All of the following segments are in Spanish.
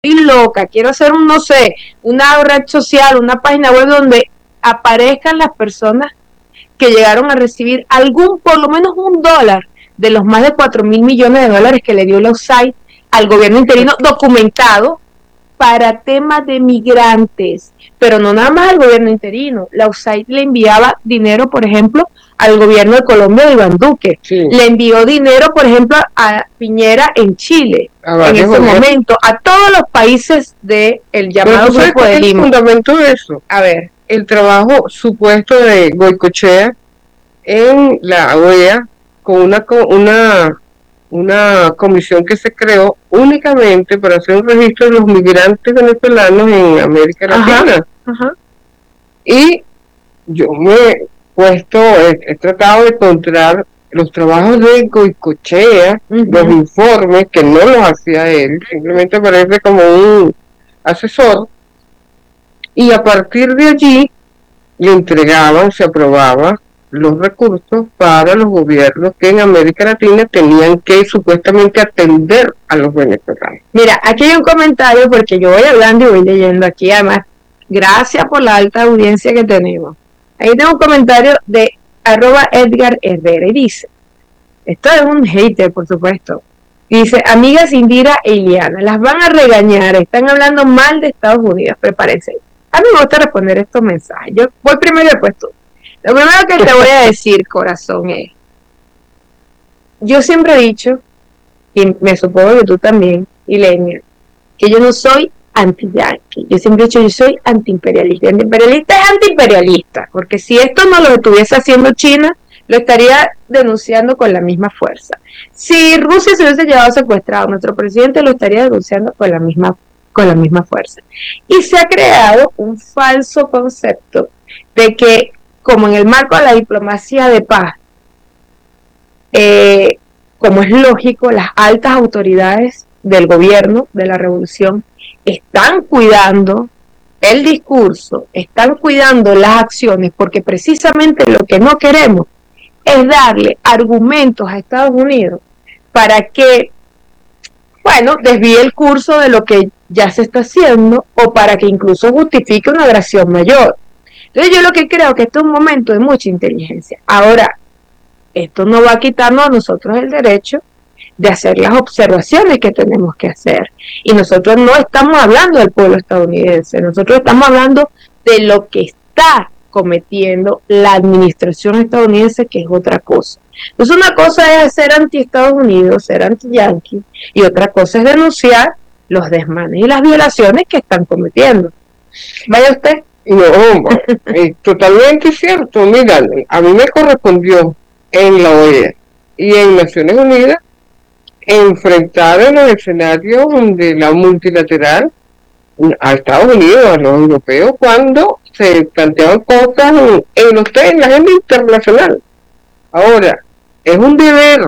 estoy loca, quiero hacer no sé, una red social, una página web donde aparezcan las personas que llegaron a recibir por lo menos $1 de los más de 4.000 millones que le dio la USAID al gobierno interino documentado para temas de migrantes, pero no nada más al gobierno interino. La USAID le enviaba dinero, por ejemplo, al gobierno de Colombia de Iván Duque. Sí. Le envió dinero, por ejemplo, a Piñera en Chile, en ese momento, a todos los países del llamado Grupo de Lima. ¿El fundamento de eso? A ver. El trabajo supuesto de Goicoechea en la OEA con una comisión que se creó únicamente para hacer un registro de los migrantes venezolanos en América Latina. Ajá. Y yo he tratado de encontrar los trabajos de Goicoechea, los informes que no los hacía él, simplemente aparece como un asesor, y a partir de allí le entregaban, se aprobaba los recursos para los gobiernos que en América Latina tenían que supuestamente atender a los venezolanos. Mira, aquí hay un comentario porque yo voy hablando y voy leyendo aquí, además, gracias por la alta audiencia que tenemos. Ahí tengo un comentario de @Edgar Herrera y dice, esto es un hater, por supuesto, dice, amigas Indira e Iliana, las van a regañar, están hablando mal de Estados Unidos, prepárense. A mí me gusta responder estos mensajes, yo voy primero y después tú. Lo primero que te voy a decir, corazón, es, yo siempre he dicho, y me supongo que tú también, Ilenia, que yo no soy anti-yanqui. Yo siempre he dicho, yo soy anti-imperialista. Anti-imperialista es anti-imperialista, porque si esto no lo estuviese haciendo China, lo estaría denunciando con la misma fuerza. Si Rusia se hubiese llevado secuestrado, nuestro presidente lo estaría denunciando con la misma fuerza. Y se ha creado un falso concepto de que, como en el marco de la diplomacia de paz, como es lógico, las altas autoridades del gobierno, de la revolución, están cuidando el discurso, están cuidando las acciones, porque precisamente lo que no queremos es darle argumentos a Estados Unidos para que, desvíe el curso de lo que ya se está haciendo o para que incluso justifique una agresión mayor. Entonces yo lo que creo que esto es un momento de mucha inteligencia. Ahora, esto no va a quitarnos a nosotros el derecho de hacer las observaciones que tenemos que hacer. Y nosotros no estamos hablando del pueblo estadounidense, nosotros estamos hablando de lo que está cometiendo la administración estadounidense, que es otra cosa. Entonces una cosa es ser anti-Estados Unidos, ser anti-yanqui, y otra cosa es denunciar los desmanes y las violaciones que están cometiendo. Vaya usted. No, es totalmente cierto. Mira, a mí me correspondió en la OEA y en Naciones Unidas enfrentar en los escenarios de la multilateral a Estados Unidos, a los europeos, cuando se planteaban cosas en la agenda internacional. Ahora, es un deber,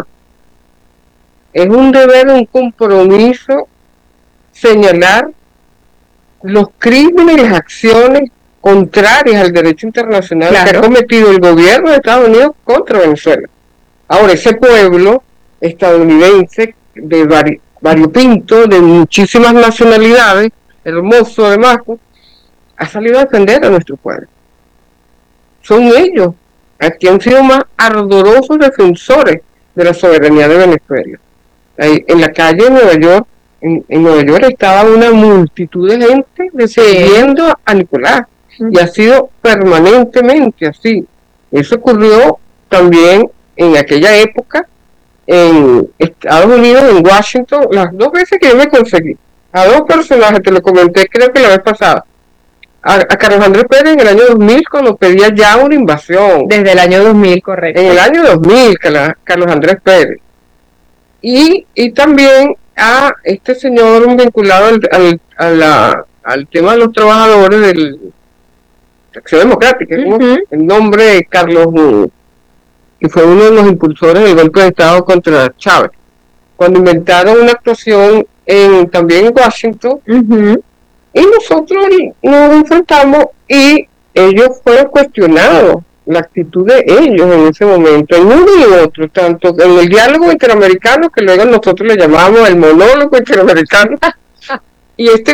un compromiso señalar los crímenes y las acciones contrarias al derecho internacional que ha cometido el gobierno de Estados Unidos contra Venezuela. Ahora, ese pueblo estadounidense de variopinto, de muchísimas nacionalidades, hermoso además, ha salido a defender a nuestro pueblo. Son ellos que han sido más ardorosos defensores de la soberanía de Venezuela. En la calle de Nueva York, en Nueva York estaba una multitud de gente defendiendo a Nicolás, y ha sido permanentemente así. Eso ocurrió también en aquella época en Estados Unidos, en Washington, las 2 veces que yo me conseguí a 2 personajes, te lo comenté creo que la vez pasada, a Carlos Andrés Pérez en el año 2000 cuando pedía ya una invasión. Desde el año 2000, correcto. En el año 2000, Carlos Andrés Pérez. Y también a este señor vinculado al tema de los trabajadores de Acción Democrática, el nombre de Carlos, que fue uno de los impulsores del golpe de Estado contra Chávez, cuando inventaron una actuación también en Washington, y nosotros nos enfrentamos y ellos fueron cuestionados, la actitud de ellos en ese momento, en uno y otro, tanto en el diálogo interamericano, que luego nosotros le llamamos el monólogo interamericano, Y este